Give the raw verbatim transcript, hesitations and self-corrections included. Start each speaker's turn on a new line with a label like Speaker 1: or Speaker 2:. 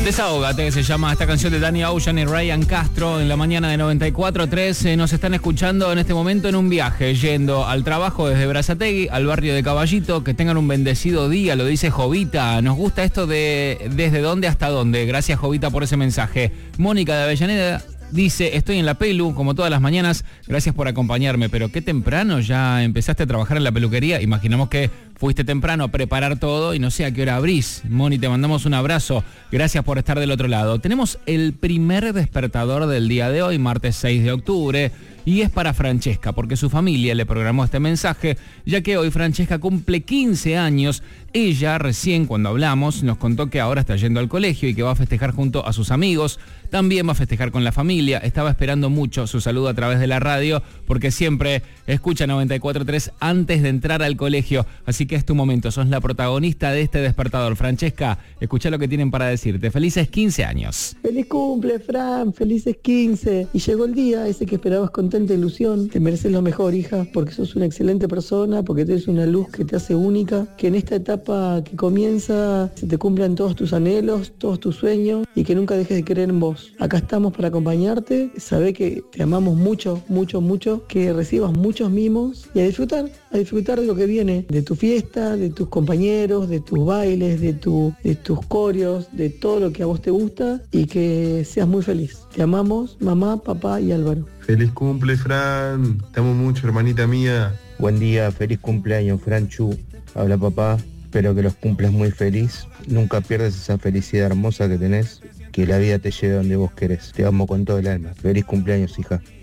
Speaker 1: Desahógate, se llama esta canción de Danny Ocean y Ryan Castro en la mañana de noventa y cuatro punto tres. Eh, nos están escuchando en este momento en un viaje, yendo al trabajo desde Berazategui, al barrio de Caballito. Que tengan un bendecido día, lo dice Jovita. Nos gusta esto de desde dónde hasta dónde. Gracias, Jovita, por ese mensaje. Mónica de Avellaneda dice, estoy en la pelu, como todas las mañanas, gracias por acompañarme, pero qué temprano ya empezaste a trabajar en la peluquería. Imaginamos que fuiste temprano a preparar todo y no sé a qué hora abrís. Moni, te mandamos un abrazo, gracias por estar del otro lado. Tenemos el primer despertador del día de hoy, martes seis de octubre, y es para Francesca, porque su familia le programó este mensaje, ya que hoy Francesca cumple quince años. Ella recién, cuando hablamos, nos contó que ahora está yendo al colegio y que va a festejar junto a sus amigos. También va a festejar con la familia. Estaba esperando mucho su saludo a través de la radio, porque siempre escucha noventa y cuatro punto tres antes de entrar al colegio. Así que es tu momento, sos la protagonista de este despertador. Francesca, escuchá lo que tienen para decirte. Felices quince años.
Speaker 2: Feliz cumple, Fran, felices quince. Y llegó el día ese que esperabas con tanta ilusión. Te mereces lo mejor, hija, porque sos una excelente persona, porque tienes una luz que te hace única, que en esta etapa que comienza se te cumplan todos tus anhelos, todos tus sueños, y que nunca dejes de creer en vos. Acá estamos para acompañarte. Sabé que te amamos mucho, mucho, mucho, que recibas muchos mimos y a disfrutar, a disfrutar de lo que viene, de tu fiesta, de tus compañeros, de tus bailes, de, tu, de tus coreos, de todo lo que a vos te gusta, y que seas muy feliz. Te amamos, mamá, papá y Álvaro.
Speaker 3: Feliz cumple, Fran. Te amo mucho, hermanita mía.
Speaker 4: Buen día, feliz cumpleaños, Franchu. Habla papá, espero que los cumples muy feliz. Nunca pierdas esa felicidad hermosa que tenés. Que la vida te lleve donde vos querés. Te amo con todo el alma. Feliz cumpleaños, hija.